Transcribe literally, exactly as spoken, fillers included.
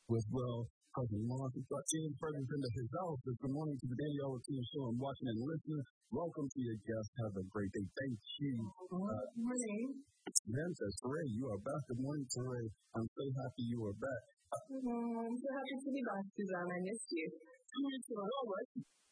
with well, cousin Mars. We've got James Ferguson to his house. Good morning to the Danielle Team Show and watching and listening. Welcome to your guest. Have a great day. Thank you. Uh, Good morning. Princess Ray, you are back. Good morning to Ray. I'm so happy you are back. Uh, I'm so happy to be back, Suzanne. I missed you. I wanted to know what?